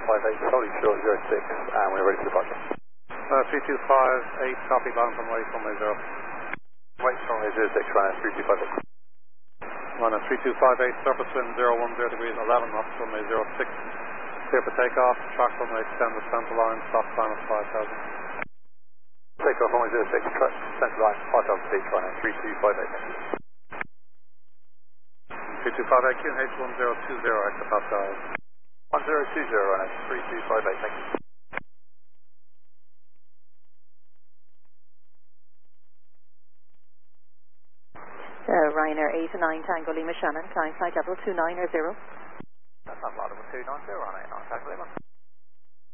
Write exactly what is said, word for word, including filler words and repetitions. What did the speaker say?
five eight, solid short zero six, and we're ready for departure. Uh, three two five eight, copy, bound from way from way zero. Wait from way zero six, runway three two five eight. Runway three two five eight, surface wind zero one zero degrees, eleven knots, runway zero six. Clear for takeoff, track runway extended center line, stop time at five thousand. Takeoff runway zero six, track center line, five thousand feet, runway three two five eight. three two five eight, Q N H one zero two zero, exit Pascal. one zero two zero, runway three two five eight, thank you. Uh, Ryanair eight nine Tango Lima Shannon, climb flight level two nine zero. That's not loud, two nine zero, runway nine Tango Lima.